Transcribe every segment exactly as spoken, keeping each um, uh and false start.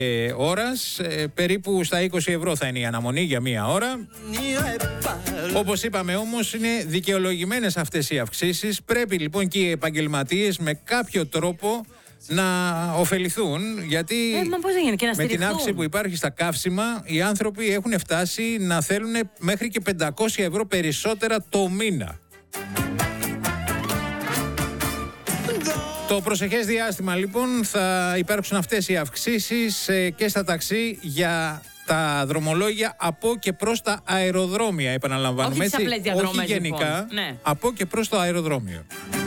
Ε, ώρας, ε, περίπου στα είκοσι ευρώ θα είναι η αναμονή για μία ώρα. Όπως είπαμε όμως, είναι δικαιολογημένες αυτές οι αυξήσεις. Πρέπει λοιπόν και οι επαγγελματίες με κάποιο τρόπο να ωφεληθούν, γιατί ε, μα πώς δεν γίνει, και να με την αύξηση που υπάρχει στα καύσιμα οι άνθρωποι έχουν φτάσει να θέλουν μέχρι και πεντακόσια ευρώ περισσότερα το μήνα. Το προσεχές διάστημα λοιπόν θα υπάρξουν αυτές οι αυξήσεις ε, και στα ταξί για τα δρομολόγια από και προς τα αεροδρόμια, επαναλαμβάνουμε, όχι έτσι, όχι γενικά, λοιπόν. Ναι. από και προς το αεροδρόμιο.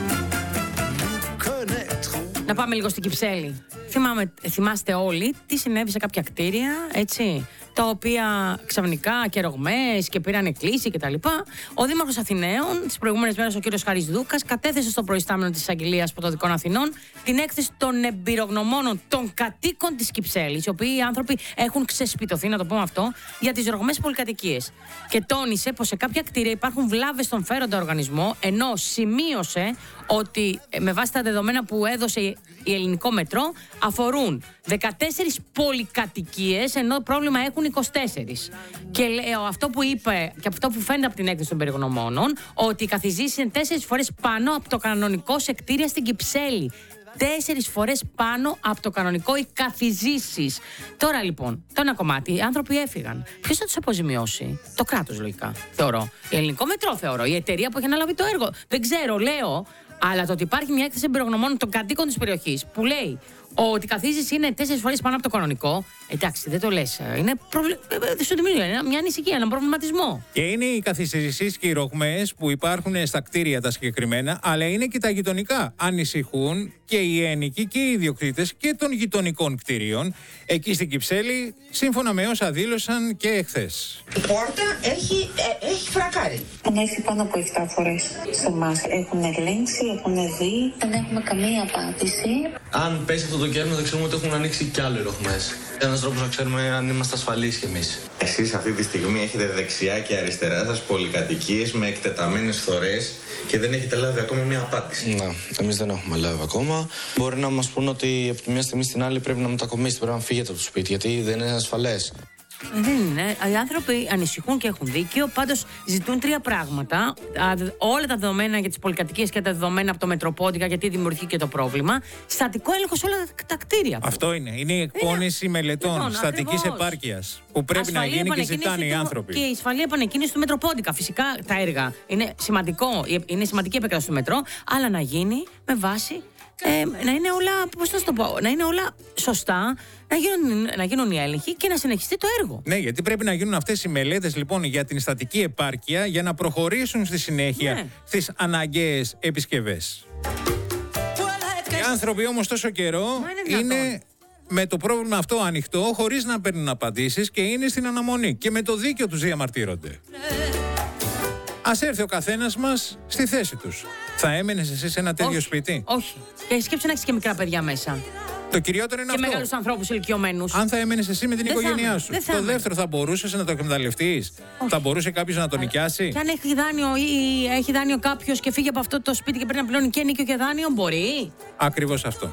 Να πάμε λίγο στην Κυψέλη. Θυμάμαι, θυμάστε όλοι τι συνέβη σε κάποια κτίρια, έτσι, τα οποία ξαφνικά και ρογμές και πήραν κλίση κτλ. Ο Δήμαρχος Αθηναίων, τις προηγούμενες μέρες, ο κ. Χαρίς Δούκας, κατέθεσε στο προϊστάμενο της Εισαγγελίας Πρωτοδικών Αθηνών την έκθεση των εμπειρογνωμόνων των κατοίκων της Κυψέλης, οι οποίοι οι άνθρωποι έχουν ξεσπιτωθεί, να το πούμε αυτό, για τις ρογμές πολυκατοικίες. Και τόνισε πως σε κάποια κτίρια υπάρχουν βλάβες στον φέροντα οργανισμό, ενώ σημείωσε ότι με βάση τα δεδομένα που έδωσε η Ελληνικό Μετρό αφορούν δεκατέσσερις πολυκατοικίες, ενώ πρόβλημα έχουν είκοσι τέσσερις. Και λέω αυτό που είπε και αυτό που φαίνεται από την έκθεση των περιγνωμόνων, ότι οι καθιζήσεις είναι τέσσερις φορές πάνω από το κανονικό σε κτίρια στην Κυψέλη. Τέσσερις φορές πάνω από το κανονικό οι καθιζήσεις. Τώρα λοιπόν, το ένα κομμάτι, οι άνθρωποι έφυγαν. Ποιος θα τους αποζημιώσει? Το κράτος, λογικά. Θεωρώ. Η Ελληνικό Μετρό, θεωρώ. Η εταιρεία που έχει αναλάβει το έργο. Δεν ξέρω, λέω. Αλλά το ότι υπάρχει μια έκθεση εμπειρογνωμόνων των κατοίκων της περιοχής που λέει ότι η καθίζηση είναι τέσσερις φορές πάνω από το κανονικό. Εντάξει, δεν το λες. Είναι προβλη... σου δημιουργεί μια ανησυχία, έναν προβληματισμό. Και είναι οι καθιζήσεις και οι ρογμές που υπάρχουν στα κτίρια τα συγκεκριμένα, αλλά είναι και τα γειτονικά. Ανησυχούν και οι ένοικοι και οι ιδιοκτήτες και των γειτονικών κτίριων εκεί στην Κυψέλη, σύμφωνα με όσα δήλωσαν και εχθές. Η πόρτα έχει, ε, έχει φρακάρει. Αν έχει πάνω από επτά φορές σε εμάς. Έχουν ελέγξει, έχουν δει. Δεν έχουμε καμία απάντηση. Αν πέσει αυτό το κέρδο, δεν ξέρουμε ότι έχουν ανοίξει κι άλλοι ρογμές. Ένας τρόπος να ξέρουμε αν είμαστε ασφαλείς κι εμείς. Εσείς αυτή τη στιγμή έχετε δεξιά και αριστερά σας πολυκατοικίες με εκτεταμένες θωρές και δεν έχετε λάβει ακόμα μια απάντηση. Ναι, εμείς δεν έχουμε λάβει ακόμα. Μπορεί να μας πούν ότι από τη μια στιγμή στην άλλη πρέπει να μετακομίσετε, πρέπει να φύγετε από το σπίτι, γιατί δεν είναι ασφαλές. Δεν είναι. Οι άνθρωποι ανησυχούν και έχουν δίκιο. Πάντως ζητούν τρία πράγματα. Όλα τα δεδομένα για τις πολυκατοικίες και τα δεδομένα από το Μετροπόντικα, γιατί δημιουργεί και το πρόβλημα. Στατικό έλεγχο σε όλα τα κτίρια. Αυτό είναι. Είναι η εκπόνηση είναι... μελετών λοιπόν, στατικής επάρκειας που πρέπει ασφαλή να γίνει και ζητάνε οι άνθρωποι. Και η ασφαλή επανεκκίνηση του Μετροπόντικα. Φυσικά τα έργα είναι σημαντικό, είναι σημαντική επέκταση του μετρό, αλλά να γίνει με βάση. Ε, να είναι όλα, πώς θα το πω, να είναι όλα σωστά, να γίνουν, να γίνουν οι έλεγχοι και να συνεχιστεί το έργο. Ναι, γιατί πρέπει να γίνουν αυτές οι μελέτες λοιπόν για την στατική επάρκεια για να προχωρήσουν στη συνέχεια ναι. στις αναγκαίες επισκευές. Οι άνθρωποι όμως τόσο καιρό είναι, είναι με το πρόβλημα αυτό ανοιχτό, χωρίς να παίρνουν απαντήσεις και είναι στην αναμονή και με το δίκιο τους διαμαρτύρονται. Ας έρθει ο καθένας μας στη θέση τους. Θα έμενες εσύ σε ένα τέτοιο όχι, σπίτι? Όχι. Και σκέψου να έχεις και μικρά παιδιά μέσα. Το κυριότερο είναι και αυτό. Και μεγάλους ανθρώπους ηλικιωμένους. Αν θα έμενες εσύ με την δεν οικογένειά θα, σου. θα το δεύτερο, θα μπορούσες να το εκμεταλλευτείς? Θα μπορούσε κάποιος να τον νοικιάσει? Και αν έχει δάνειο ή έχει δάνειο κάποιος και φύγει από αυτό το σπίτι και πρέπει να πληρώνει και νοίκιο και δάνειο, μπορεί. Ακριβώς αυτό.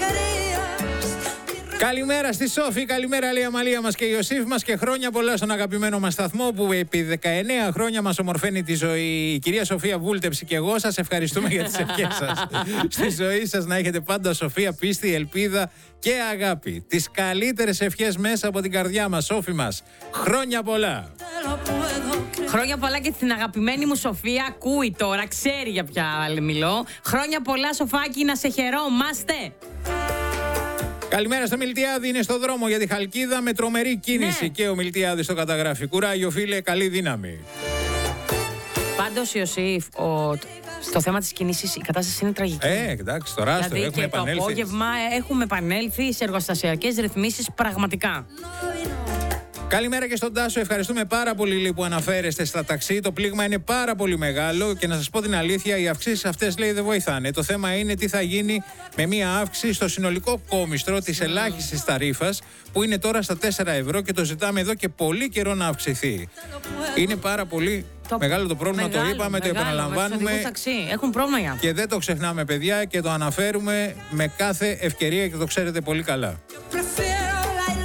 Καλημέρα στη Σόφη, καλημέρα λέει Αμαλία μας και Ιωσήφ μας και χρόνια πολλά στον αγαπημένο μας σταθμό που επί δεκαεννέα χρόνια μας ομορφαίνει τη ζωή. Η κυρία Σοφία Βούλτεψη και εγώ σας ευχαριστούμε για τις ευχές σας. Στη ζωή σας να έχετε πάντα σοφία, πίστη, ελπίδα και αγάπη. Τις καλύτερες ευχές μέσα από την καρδιά μας, Σόφη μας. Χρόνια πολλά. Χρόνια πολλά και στην αγαπημένη μου Σοφία, ακούει τώρα, ξέρει για ποια άλλη μιλώ. Χρόνια πολλά Σοφάκη, να σε χαιρόμαστε. Καλημέρα στο Μιλτιάδη, είναι στο δρόμο για τη Χαλκίδα με τρομερή κίνηση. Ναι. Και ο Μιλτιάδης στο καταγράφει. Κουράγιο φίλε, καλή δύναμη. Πάντως Ιωσήφ, ο... στο θέμα της κίνησης η κατάσταση είναι τραγική. Ε, εντάξει, τώρα δηλαδή, έχουμε και επανέλθει. Το απόγευμα έχουμε επανέλθει σε εργοστασιακές ρυθμίσεις πραγματικά. Καλημέρα και στον Τάσο. Ευχαριστούμε πάρα πολύ λέει, που αναφέρεστε στα ταξί. Το πλήγμα είναι πάρα πολύ μεγάλο και να σας πω την αλήθεια, οι αυξήσεις αυτές λέει δεν βοηθάνε. Το θέμα είναι τι θα γίνει με μια αύξηση στο συνολικό κόμιστρο της ελάχιστης ταρίφας που είναι τώρα στα τέσσερα ευρώ και το ζητάμε εδώ και πολύ καιρό να αυξηθεί. Είναι πάρα πολύ το... μεγάλο το πρόβλημα, μεγάλο, το είπαμε, μεγάλο, το επαναλαμβάνουμε. Έχουν πρόβλημα για αυτό. Και δεν το ξεχνάμε παιδιά και το αναφέρουμε με κάθε ευκαιρία και το ξέρετε πολύ καλά.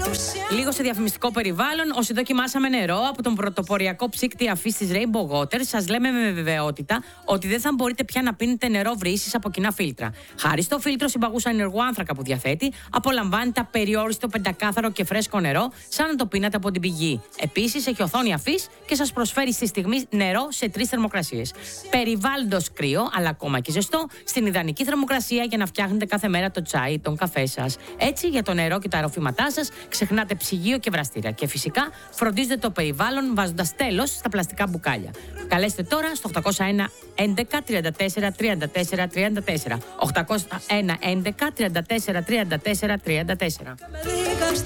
Λίγο σε διαφημιστικό περιβάλλον, όσοι δοκιμάσαμε νερό από τον πρωτοποριακό ψύκτη αφής της Rainbow Water, σας λέμε με βεβαιότητα ότι δεν θα μπορείτε πια να πίνετε νερό βρύσης από κοινά φίλτρα. Χάρη στο φίλτρο συμπαγούσα ενεργού άνθρακα που διαθέτει, απολαμβάνετε απεριόριστο πεντακάθαρο και φρέσκο νερό, σαν να το πίνατε από την πηγή. Επίσης, έχει οθόνη αφής και σας προσφέρει στη στιγμή νερό σε τρεις θερμοκρασίες. Περιβάλλοντος κρύο, αλλά ακόμα και ζεστό, στην ιδανική θερμοκρασία για να φτιάχνετε κάθε μέρα το τσάι, τον καφέ σας. Έτσι, για το νερό και τα ροφήματά σας, ξεχνάτε ψυγείο και βραστήρα. Και φυσικά, φροντίζετε το περιβάλλον βάζοντας τέλος στα πλαστικά μπουκάλια. Καλέστε τώρα στο οκτακόσια ένα έντεκα τριάντα τέσσερα τριάντα τέσσερα τριάντα τέσσερα. οκτακόσια ένα έντεκα τριάντα τέσσερα τριάντα τέσσερα τριάντα τέσσερα.